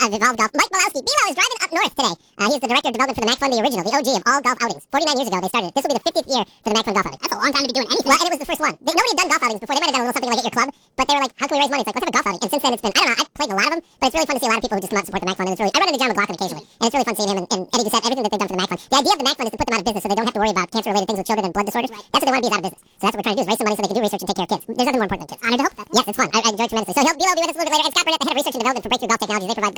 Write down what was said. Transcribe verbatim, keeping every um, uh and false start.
of Evolve Golf, Mike Malowski. B-Lo is driving up north today. Uh, he's the director of development for the Mac Fun, the original, the O G of all golf outings. forty-nine years ago they started it. This will be the fiftieth year for the Mac Fun golf outing. That's a long time to be doing anything. Well, and it was the first one. They, nobody had done golf outings before. They might have done a little something like at your club, but they were like, how can we raise money? It's like, let's have a golf outing. And since then it's been, I don't know, I've played a lot of them, but it's really fun to see a lot of people who just come out and support the Mac Fun. And it's really, I run into John McLaughlin occasionally, and it's really fun seeing him and, and Eddie Doucette, everything that they've done for the Mac Fun. The idea of the Mac Fun is to put them out of business so they don't have to worry about cancer-related things with children and blood disorders. Right. That's what they want to be, is out of business. So that's what we're trying to do, is raise some money so they can do research and take care of kids. There's nothing more important than kids. Honored to help. Yes, it's fun. I, I enjoy it tremendously. So he'll, Bilo will be with us a little bit later. And Scott Burnett, the head of research and development for Breakthrough Golf Technologies. They provide